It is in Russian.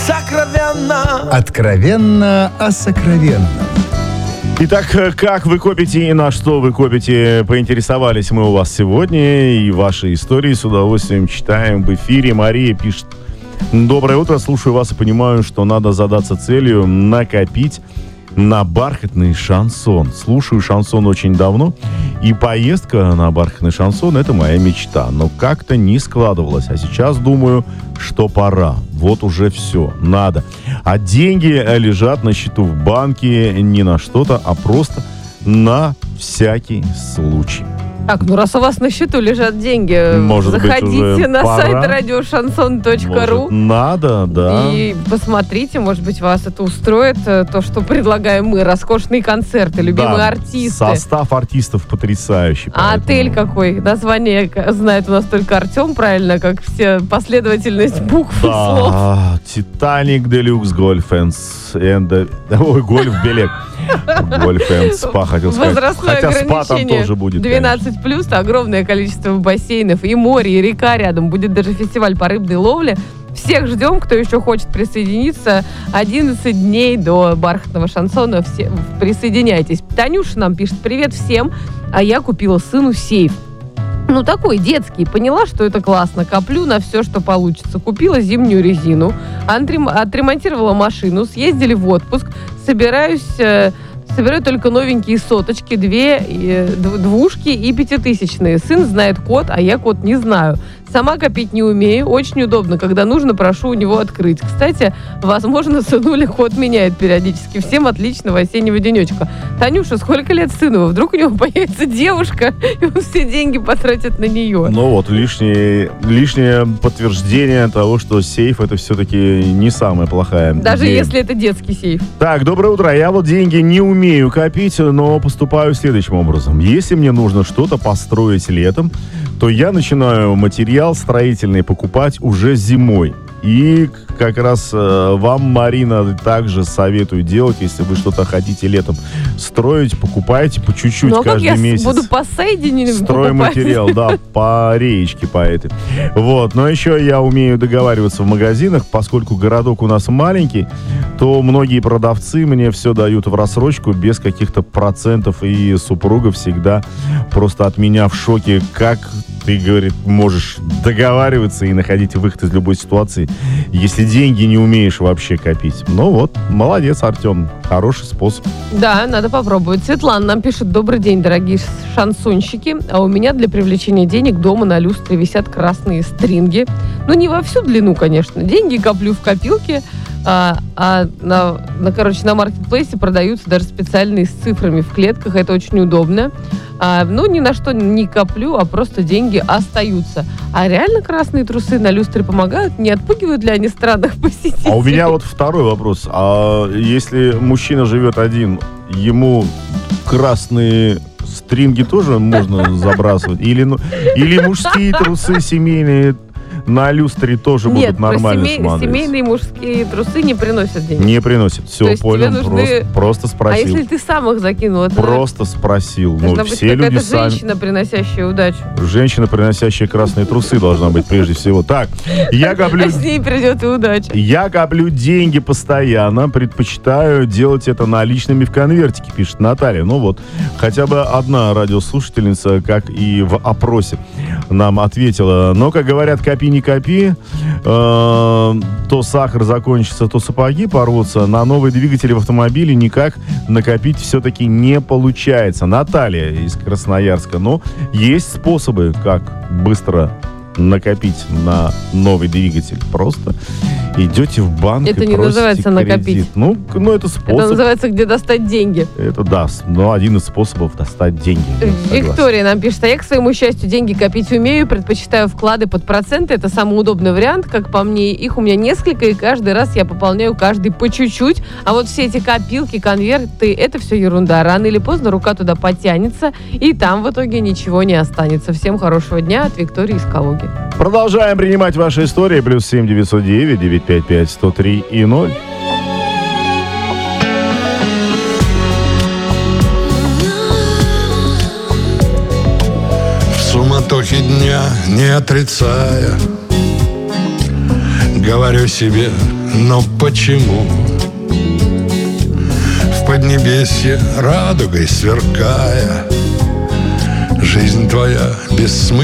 сокровенно. Откровенно о сокровенном. Итак, как вы копите и на что вы копите, поинтересовались мы у вас сегодня. И ваши истории с удовольствием читаем в эфире. Мария пишет: доброе утро, слушаю вас и понимаю, что надо задаться целью накопить на бархатный шансон. Слушаю шансон очень давно, и поездка на бархатный шансон — это моя мечта. Но как-то не складывалось. А сейчас думаю, что пора. Вот уже все, надо. А деньги лежат на счету в банке не на что-то, а просто на всякий случай. Так, ну раз у вас на счету лежат деньги, Может быть, заходите уже на пора? сайт радиошансон.ру. Может, надо, да. И посмотрите, может быть, вас это устроит, то, что предлагаем мы. Роскошные концерты, любимые Да, артисты. состав артистов потрясающий. А поэтому- отель какой? Название знает у нас только Артем, правильно, как все последовательность букв и слов. Да, Титаник Делюкс Гольф Гольф Белек. Гольф энд спа, хотел сказать. Возрастное Хотя спа там ограничение тоже будет. 12+, огромное количество бассейнов и море, и река рядом. Будет даже фестиваль по рыбной ловле. Всех ждем, кто еще хочет присоединиться. 11 дней до бархатного шансона. Все присоединяйтесь. Танюша нам пишет: привет всем, а я купила сыну сейф. Ну, такой детский. Поняла, что это классно. Коплю на все, что получится. Купила зимнюю резину, отремонтировала машину, съездили в отпуск. Собираю только новенькие соточки, двушки и 5000-е. Сын знает код, а я код не знаю. Сама копить не умею. Очень удобно. Когда нужно, прошу у него открыть. Кстати, возможно, сынуля код меняет периодически. Всем отличного осеннего денечка. Танюша, сколько лет сыну? Вдруг у него появится девушка, и он все деньги потратит на нее. Ну вот, лишнее подтверждение того, что сейф — это все-таки не самая плохая Даже идея. если это детский сейф. Так, доброе утро. Я вот деньги не умею копить, но поступаю следующим образом. Если мне нужно что-то построить летом, то я начинаю материал строительный покупать уже зимой. И как раз вам, Марина, также советую делать, если вы что-то хотите летом строить, покупайте по чуть-чуть Ну, а как каждый я месяц. буду по соединению покупать? Стройматериал, да, по реечке, по этой. Вот, но еще я умею договариваться в магазинах, поскольку городок у нас маленький, то многие продавцы мне все дают в рассрочку без каких-то процентов, и супруга всегда просто от меня в шоке, как ты, говорит, можешь договариваться и находить выход из любой ситуации, если деньги не умеешь вообще копить. Ну вот, молодец, Артем, хороший способ. Да, надо попробовать. Светлана нам пишет: добрый день, дорогие шансонщики. А у меня для привлечения денег дома на люстре висят красные стринги. Ну, не во всю длину, конечно. Деньги коплю в копилке, на маркетплейсе продаются даже специальные с цифрами в клетках. Это очень удобно. Ну, ни на что не коплю, а просто деньги остаются. А реально красные трусы на люстре помогают? Не отпугивают ли они странных посетителей? А у меня вот второй вопрос. А если мужчина живет один, ему красные стринги тоже можно забрасывать? Или мужские трусы семейные на люстре тоже будут нормально смотреться? Семейные мужские трусы не приносят денег. Не приносят. Все, То есть понял. тебе нужны- Просто А спросил. если ты сам их закинул? Это Просто спросил. должна Ну, быть все люди какая-то сами. женщина, приносящая удачу. Женщина, приносящая красные трусы, должна быть прежде всего. Так, я коплю... А с ней придет и удача. Я коплю деньги постоянно, предпочитаю делать это наличными в конвертике, пишет Наталья. Ну вот, хотя бы одна радиослушательница, как и в опросе, нам ответила. Но, как говорят, копи не копи, то сахар закончится, то сапоги порвутся. На новый двигатель в автомобиле никак накопить все-таки не получается. Наталья из Красноярска. Но есть способы, как быстро накопить на новый двигатель. Просто идете в банк Это и не просите называется кредит. накопить. Ну, это способ. Это называется «Где достать деньги». Это да, но один из способов достать деньги. Я согласен. Виктория нам пишет: а я, к своему счастью, деньги копить умею, предпочитаю вклады под проценты. Это самый удобный вариант, как по мне. Их у меня несколько, и каждый раз я пополняю каждый по чуть-чуть. А вот все эти копилки, конверты, это все ерунда. Рано или поздно рука туда потянется, и там в итоге ничего не останется. Всем хорошего дня от Виктории из Калуги. Продолжаем принимать ваши истории. +7 909 955 103 и 0. В суматохе дня, не отрицая, говорю себе, Но почему в Поднебесье радугой сверкая жизнь твоя бессмысленна?